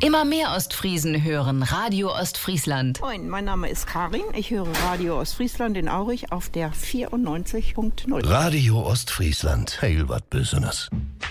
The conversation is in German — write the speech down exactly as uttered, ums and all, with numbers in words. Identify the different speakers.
Speaker 1: Immer mehr Ostfriesen hören Radio Ostfriesland.
Speaker 2: Moin, mein Name ist Karin. Ich höre Radio Ostfriesland in Aurich auf der vierundneunzig Punkt null.
Speaker 3: Radio Ostfriesland, heel wat Besonderes.